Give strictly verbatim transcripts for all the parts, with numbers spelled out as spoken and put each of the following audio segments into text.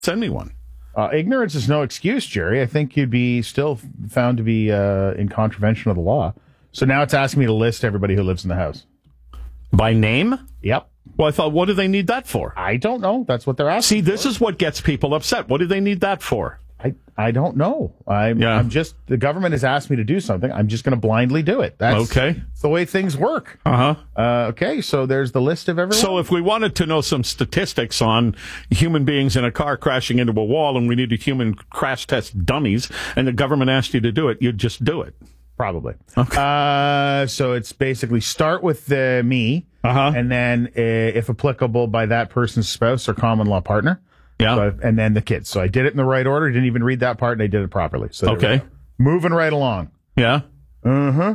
Send me one. Uh, ignorance is no excuse, Jerry. I think you'd be still found to be uh, in contravention of the law. So now it's asking me to list everybody who lives in the house. By name? Yep. Well, I thought, what do they need that for? I don't know. That's what they're asking. See, this for. is what gets people upset. What do they need that for? I, I don't know. I'm, yeah. I'm just, the government has asked me to do something. I'm just going to blindly do it. That's okay. That's the way things work. Uh-huh. Uh, okay, so there's the list of everyone. So if we wanted to know some statistics on human beings in a car crashing into a wall and we needed human crash test dummies and the government asked you to do it, you'd just do it. Probably. Okay. Uh, so it's basically start with the me, uh-huh. and then, uh, if applicable, by that person's spouse or common law partner. Yeah. So, and then the kids. So I did it in the right order. Didn't even read that part, and I did it properly. So okay. Moving right along. Yeah. Uh-huh.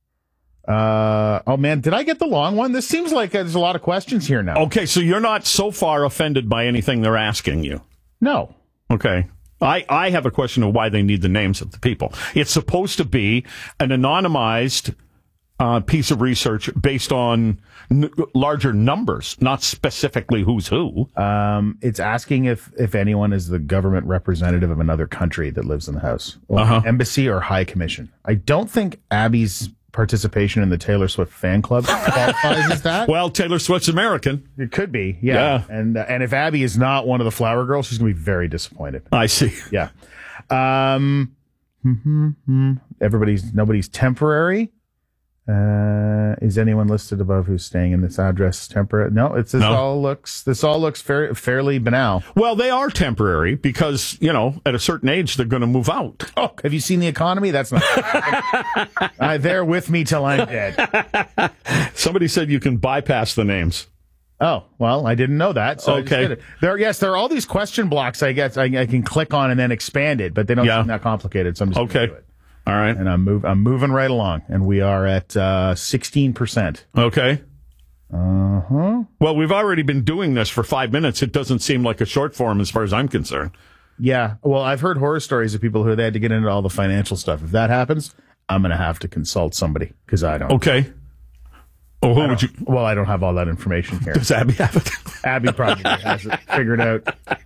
Uh, oh, man, did I get the long one? This seems like there's a lot of questions here now. Okay, so you're not so far offended by anything they're asking you? No. Okay. I, I have a question of why they need the names of the people. It's supposed to be an anonymized uh, piece of research based on n- larger numbers, not specifically who's who. Um, it's asking if, if anyone is the government representative of another country that lives in the house. Well, uh-huh. Embassy or High Commission. I don't think Abby's participation in the Taylor Swift fan club qualifies as that. Well, Taylor Swift's American. It could be, yeah. yeah. And uh, and if Abby is not one of the flower girls, she's going to be very disappointed. I see. Yeah. Um. Mm-hmm. Everybody's nobody's temporary. Uh, is anyone listed above who's staying in this address temporary? No, it's this no. all looks this all looks fair, fairly banal. Well, they are temporary because, you know, at a certain age they're going to move out. Oh, have you seen The Economy? That's not. uh, they're with me till I'm dead. Somebody said you can bypass the names. Oh, well, I didn't know that. So okay. There, yes, there are all these question blocks I guess I, I can click on and then expand it, but they don't yeah. seem that complicated. So I'm just okay. going to do it. All right. And I'm move I'm moving right along, and we are at uh, sixteen percent. Okay. Uh-huh. Well, we've already been doing this for five minutes. It doesn't seem like a short form as far as I'm concerned. Yeah. Well, I've heard horror stories of people who they had to get into all the financial stuff. If that happens, I'm going to have to consult somebody because I don't. Okay. Oh, who would you? Well, I don't have all that information here. Does Abby have it? Abby probably has it figured out.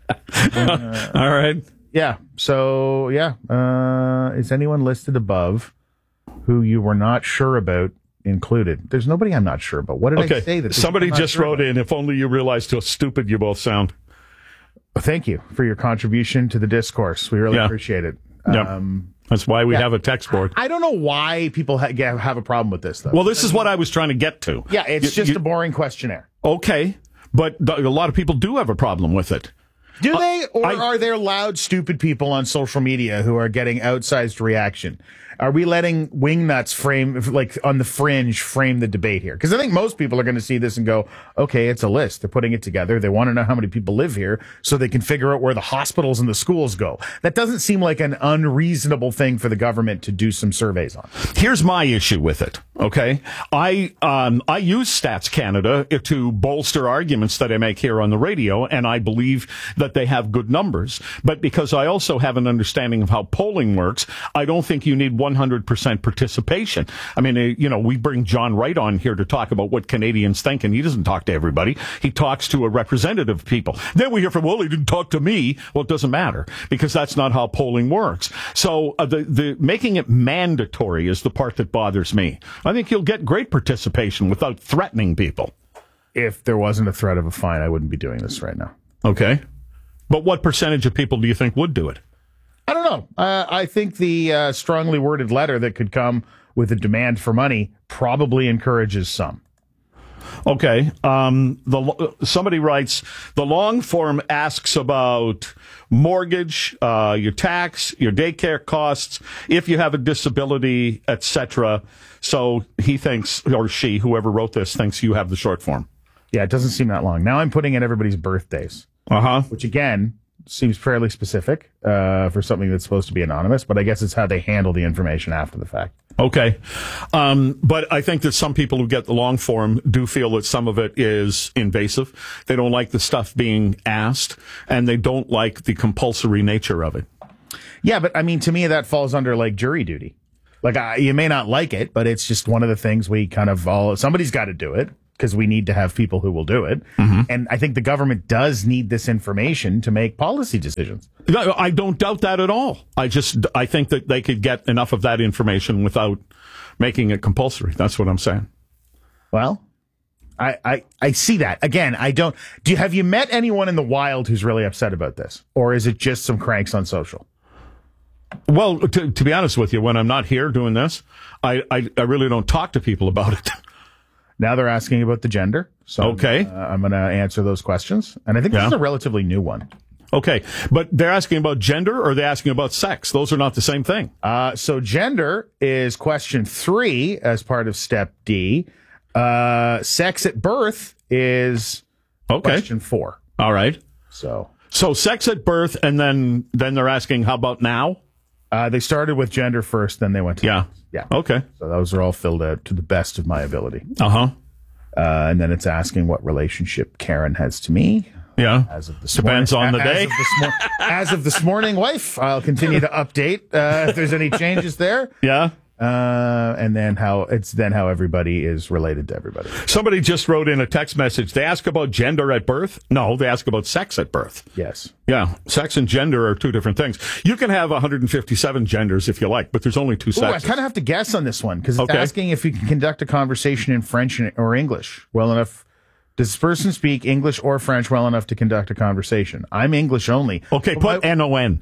Uh, all right. Yeah. So, yeah. Uh, is anyone listed above who you were not sure about included? There's nobody I'm not sure about. What did okay. I say? That Somebody just sure wrote about? in, if only you realized how stupid you both sound. Thank you for your contribution to the discourse. We really yeah. appreciate it. Yep. Um, That's why we yeah. have a text board. I don't know why people ha- have a problem with this, though. Well, this is what I was trying to get to. Yeah, it's you, just you, a boring questionnaire. Okay. But th- a lot of people do have a problem with it. Do they? Or I, are there loud, stupid people on social media who are getting outsized reaction? Are we letting wingnuts frame, like on the fringe, frame the debate here? Because I think most people are going to see this and go, okay, it's a list. They're putting it together. They want to know how many people live here so they can figure out where the hospitals and the schools go. That doesn't seem like an unreasonable thing for the government to do some surveys on. Here's my issue with it, okay? I um, I use Stats Canada to bolster arguments that I make here on the radio, and I believe that they have good numbers. But because I also have an understanding of how polling works, I don't think you need one hundred percent participation. I mean, uh, you know, we bring John Wright on here to talk about what Canadians think, and he doesn't talk to everybody. He talks to a representative of people. Then we hear from, well, he didn't talk to me. Well, it doesn't matter because that's not how polling works. So uh, the, the making it mandatory is the part that bothers me. I think you'll get great participation without threatening people. If there wasn't a threat of a fine, I wouldn't be doing this right now. Okay. But what percentage of people do you think would do it? I don't know. Uh, I think the uh, strongly worded letter that could come with a demand for money probably encourages some. Okay. Um, the somebody writes, the long form asks about mortgage, uh, your tax, your daycare costs, if you have a disability, et cetera. So he thinks, or she, whoever wrote this, thinks you have the short form. Yeah, it doesn't seem that long. Now I'm putting in everybody's birthdays. Uh-huh. Which, again, seems fairly specific uh, for something that's supposed to be anonymous, but I guess it's how they handle the information after the fact. Okay. Um, but I think that some people who get the long form do feel that some of it is invasive. They don't like the stuff being asked, and they don't like the compulsory nature of it. Yeah, but I mean, to me, that falls under like jury duty. Like, I, you may not like it, but it's just one of the things we kind of all, somebody's got to do it. because we need to have people who will do it. Mm-hmm. And I think the government does need this information to make policy decisions. No, I don't doubt that at all. I just, I think that they could get enough of that information without making it compulsory. That's what I'm saying. Well, I, I, I see that. Again, I don't, do you, have you met anyone in the wild who's really upset about this? Or is it just some cranks on social? Well, to, to be honest with you, when I'm not here doing this, I, I, I really don't talk to people about it. Now they're asking about the gender. So okay. uh, I'm going to answer those questions. And I think this yeah. is a relatively new one. Okay. But they're asking about gender or they're asking about sex? Those are not the same thing. Uh, so gender is question three as part of step D. Uh, sex at birth is okay. question four. All right. So, so sex at birth, and then, then they're asking, how about now? Uh, they started with gender first, then they went to... Yeah. Sex. Yeah. Okay. So those are all filled out to the best of my ability. Uh-huh. Uh, and then it's asking what relationship Karen has to me. Yeah. As of this Depends morning, on the as day. Of this mor- as of this morning, wife. I'll continue to update uh, if there's any changes there. Yeah. Uh, and then how it's then how everybody is related to everybody. Somebody just wrote in a text message. They ask about gender at birth. No, they ask about sex at birth. Yes. Yeah. Sex and gender are two different things. You can have one hundred fifty-seven genders if you like, but there's only two Ooh, I sexes. kind of have to guess on this one because it's Okay. asking if you can conduct a conversation in French or English well enough. Does this person speak English or French well enough to conduct a conversation? I'm English only. Okay, put my- N O N.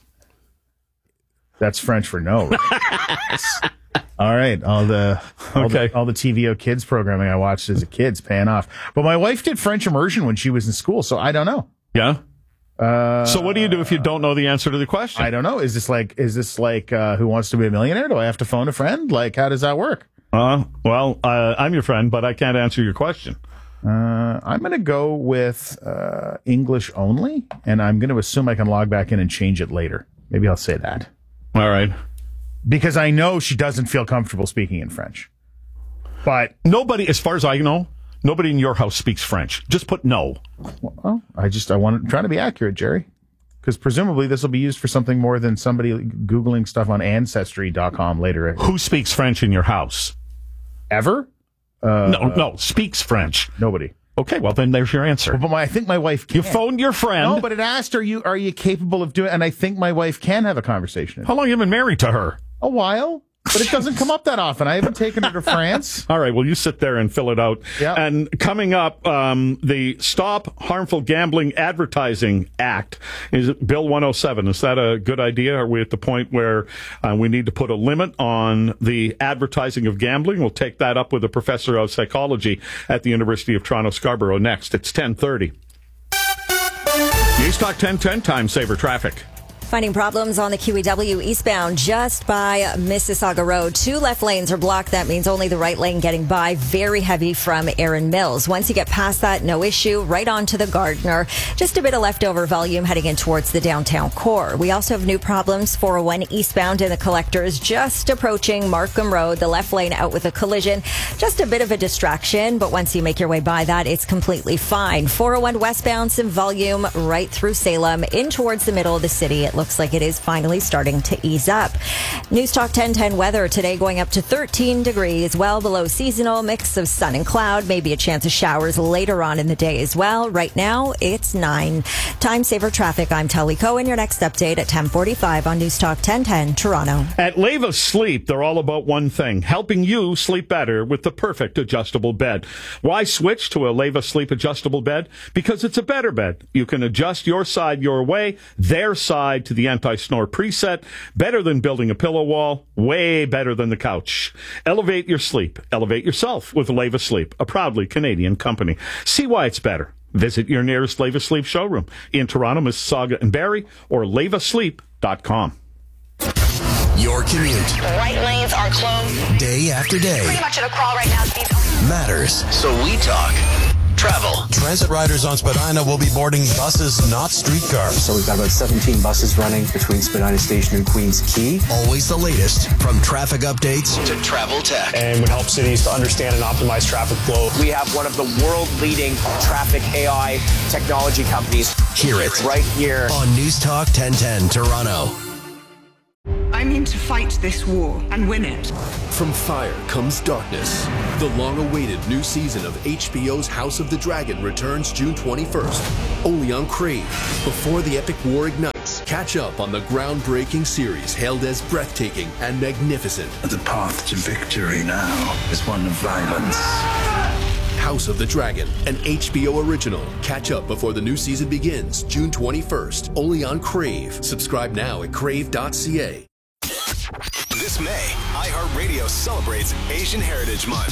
That's French for no. Right? Yes. All right, all the all, Okay. the all the T V O Kids programming I watched as a kid's paying off. But my wife did French immersion when she was in school, so I don't know. Yeah. Uh, So what do you do if you don't know the answer to the question? I don't know. Is this like is this like uh, Who Wants to Be a Millionaire? Do I have to phone a friend? Like, how does that work? Uh, well, uh, I'm your friend, but I can't answer your question. Uh, I'm going to go with uh, English only, and I'm going to assume I can log back in and change it later. Maybe I'll say that. All right. Because I know she doesn't feel comfortable speaking in French. But Nobody, as far as I know, nobody in your house speaks French. Just put no. well, I just I want to try to be accurate, Jerry. Because presumably this will be used for something more than somebody Googling stuff on Ancestry dot com later. Who speaks French in your house? Ever? Uh, No, no, speaks French. Nobody. Okay, well, then there's your answer. But my, I think my wife can. You phoned your friend. No, but it asked, are you are you capable of doing it? And I think my wife can have a conversation. How long have you been married to her? A while. But it doesn't come up that often. I haven't taken her to France. All right, well, you sit there and fill it out. Yeah. And coming up, um, the Stop Harmful Gambling Advertising Act is Bill one oh seven. Is that a good idea? Are we at the point where uh, we need to put a limit on the advertising of gambling? We'll take that up with a professor of psychology at the University of Toronto Scarborough next. It's ten thirty. News Talk ten ten, time saver traffic. Finding problems on the Q E W eastbound just by Mississauga Road. Two left lanes are blocked. That means only the right lane getting by. Very heavy from Erin Mills. Once you get past that, no issue. Right on to the Gardner. Just a bit of leftover volume heading in towards the downtown core. We also have new problems. four oh one eastbound in the collectors just approaching Markham Road. The left lane out with a collision. Just a bit of a distraction, but once you make your way by that, it's completely fine. four oh one westbound, some volume right through Salem in towards the middle of the city. It looks like it is finally starting to ease up. News Talk ten ten weather today going up to thirteen degrees, well below seasonal, mix of sun and cloud, maybe a chance of showers later on in the day as well. Right now, it's nine. Time saver traffic. I'm Tully Cohen. Your next update at ten forty-five on News Talk ten ten Toronto. At Leva Sleep, they're all about one thing, helping you sleep better with the perfect adjustable bed. Why switch to a Leva Sleep adjustable bed? Because it's a better bed. You can adjust your side your way, their side to the anti-snore preset. Better than building a pillow wall, way better than the couch. Elevate your sleep. Elevate yourself with Leva Sleep, a proudly Canadian company. See why it's better. Visit your nearest Leva Sleep showroom in Toronto, Mississauga, and Barrie, or leva sleep dot com. Your commute. Right lanes are closed. Day after day. Pretty much at a crawl right now. Steve. Matters. So we talk. Travel. Transit riders on Spadina will be boarding buses, not streetcars. So we've got about seventeen buses running between Spadina Station and Queens Quay. Always the latest, from traffic updates to travel tech. And would help cities to understand and optimize traffic flow. We have one of the world-leading traffic A I technology companies. Hear it right here on News Talk ten ten Toronto. I I mean to fight this war and win it. From fire comes darkness. The long-awaited new season of H B O's House of the Dragon returns June twenty-first, only on Crave. Before the epic war ignites, catch up on the groundbreaking series hailed as breathtaking and magnificent. The path to victory now is one of violence. House of the Dragon, an H B O original. Catch up before the new season begins June twenty-first, only on Crave. Subscribe now at crave dot c a. This May, iHeartRadio celebrates Asian Heritage Month.